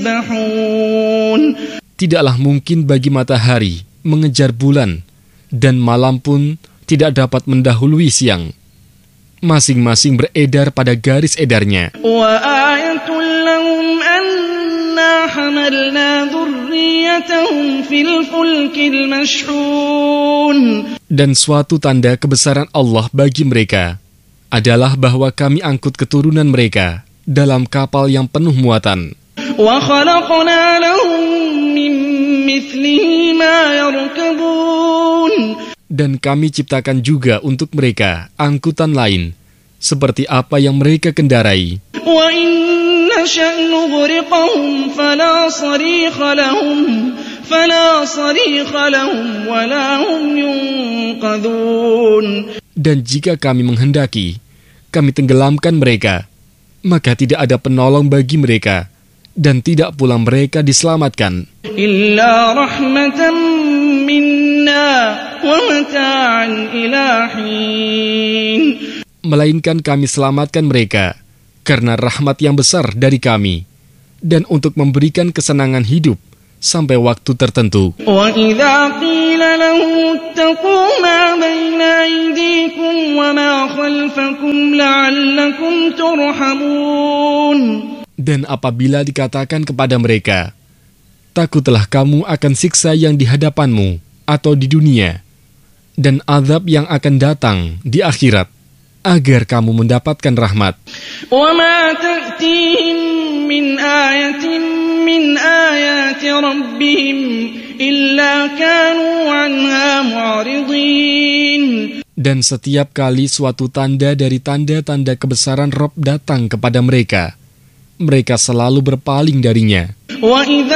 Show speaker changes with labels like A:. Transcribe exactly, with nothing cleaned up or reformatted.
A: Tidaklah mungkin bagi matahari mengejar bulan, dan malam pun tidak dapat mendahului siang. Masing-masing beredar pada garis edarnya. Dan suatu tanda kebesaran Allah bagi mereka adalah bahwa kami angkut keturunan mereka dalam kapal yang penuh muatan. Dan kami ciptakan juga untuk mereka angkutan lain, seperti apa yang mereka kendarai. Dan jika kami menghendaki, kami tenggelamkan mereka, maka tidak ada penolong bagi mereka, dan tidak pula mereka diselamatkan. Illa rahmatan minna wa mata'an ila hin. Melainkan kami selamatkan mereka karena rahmat yang besar dari kami, dan untuk memberikan kesenangan hidup sampai waktu tertentu. Wa idza qila lahum ittaqu ma baina aydikum wa ma khalfakum la'allakum turhamun. Dan apabila dikatakan kepada mereka, takutlah kamu akan siksa yang di hadapanmu atau di dunia, dan azab yang akan datang di akhirat, agar kamu mendapatkan rahmat. وَمَا تَأْتِيهِمْ مِنْ آيَةٍ مِنْ آيَاتِ رَبِّهِمْ إِلَّا كَانُوا عَنْهَا مُعْرِضِينَ. Dan setiap kali suatu tanda dari tanda-tanda kebesaran Rabb datang kepada mereka, mereka selalu berpaling darinya.